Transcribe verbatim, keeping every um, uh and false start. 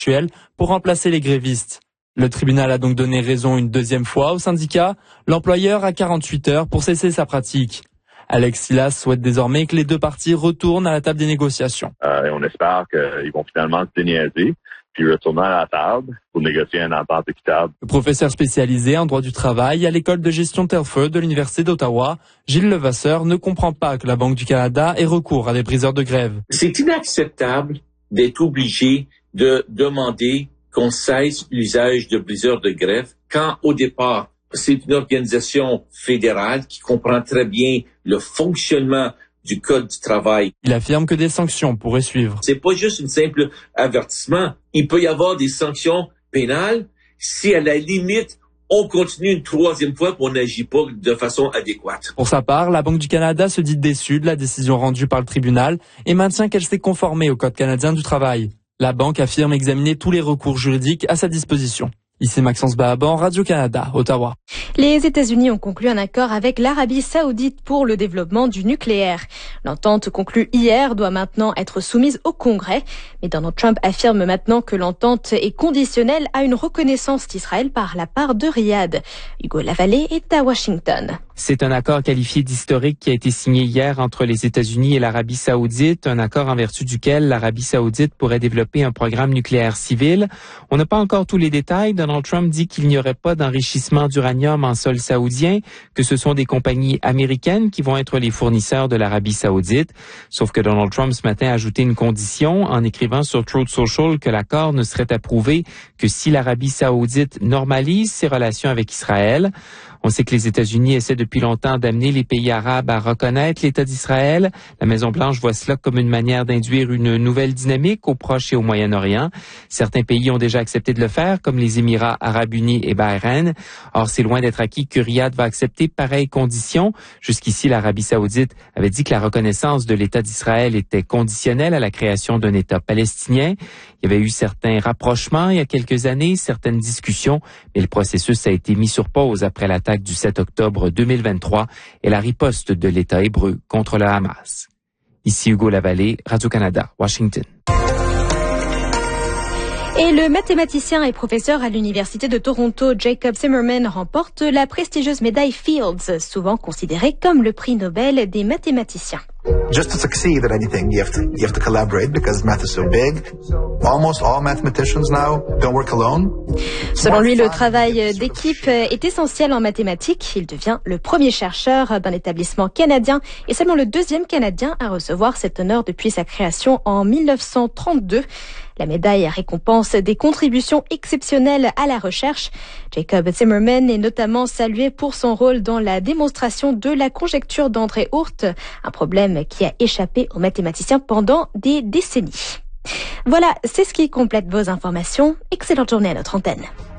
actuelle pour remplacer les grévistes. Le tribunal a donc donné raison une deuxième fois au syndicat. L'employeur a quarante-huit heures pour cesser sa pratique. Alex Silas souhaite désormais que les deux parties retournent à la table des négociations. Euh, et on espère qu'ils vont finalement se déniaiser puis retourner à la table pour négocier une entente équitable. Le professeur spécialisé en droit du travail à l'école de gestion Telford de l'Université d'Ottawa, Gilles Levasseur, ne comprend pas que la Banque du Canada ait recours à des briseurs de grève. C'est inacceptable d'être obligé de demander qu'on cesse l'usage de briseurs de grève quand, au départ, c'est une organisation fédérale qui comprend très bien le fonctionnement du Code du travail. Il affirme que des sanctions pourraient suivre. C'est pas juste une simple avertissement. Il peut y avoir des sanctions pénales si, à la limite, on continue une troisième fois qu'on n'agit pas de façon adéquate. Pour sa part, la Banque du Canada se dit déçue de la décision rendue par le tribunal et maintient qu'elle s'est conformée au Code canadien du travail. La banque affirme examiner tous les recours juridiques à sa disposition. Ici Maxence Bahaban, Radio-Canada, Ottawa. Les États-Unis ont conclu un accord avec l'Arabie Saoudite pour le développement du nucléaire. L'entente conclue hier doit maintenant être soumise au Congrès. Mais Donald Trump affirme maintenant que l'entente est conditionnelle à une reconnaissance d'Israël par la part de Riyad. Hugo Lavallée est à Washington. C'est un accord qualifié d'historique qui a été signé hier entre les États-Unis et l'Arabie Saoudite, un accord en vertu duquel l'Arabie Saoudite pourrait développer un programme nucléaire civil. On n'a pas encore tous les détails. Donald Trump dit qu'il n'y aurait pas d'enrichissement d'uranium en sol saoudien, que ce sont des compagnies américaines qui vont être les fournisseurs de l'Arabie Saoudite. Sauf que Donald Trump ce matin a ajouté une condition en écrivant sur Truth Social que l'accord ne serait approuvé que si l'Arabie Saoudite normalise ses relations avec Israël. On sait que les États-Unis essaient depuis longtemps d'amener les pays arabes à reconnaître l'État d'Israël. La Maison-Blanche voit cela comme une manière d'induire une nouvelle dynamique au Proche et au Moyen-Orient. Certains pays ont déjà accepté de le faire, comme les Émirats arabes unis et Bahreïn. Or, c'est loin d'être acquis que Riyad va accepter pareilles conditions. Jusqu'ici, l'Arabie saoudite avait dit que la reconnaissance de l'État d'Israël était conditionnelle à la création d'un État palestinien. Il y avait eu certains rapprochements il y a quelques années, certaines discussions, mais le processus a été mis sur pause après l'attaque du sept octobre deux mille vingt-trois et la riposte de l'État hébreu contre le Hamas. Ici Hugo Lavallée, Radio-Canada, Washington. Et le mathématicien et professeur à l'Université de Toronto, Jacob Zimmerman, remporte la prestigieuse médaille Fields, souvent considérée comme le prix Nobel des mathématiciens. Just to succeed at anything, you have to you have to collaborate because math is so big. Almost all mathematicians now don't work alone. Selon lui, le travail d'équipe est essentiel en mathématiques. Il devient le premier chercheur d'un établissement canadien et seulement le deuxième Canadien à recevoir cet honneur depuis sa création en mille neuf cent trente-deux. La médaille récompense des contributions exceptionnelles à la recherche. Jacob Zimmerman est notamment salué pour son rôle dans la démonstration de la conjecture d'André Oort, un problème qui a échappé aux mathématiciens pendant des décennies. Voilà, c'est ce qui complète vos informations. Excellente journée à notre antenne.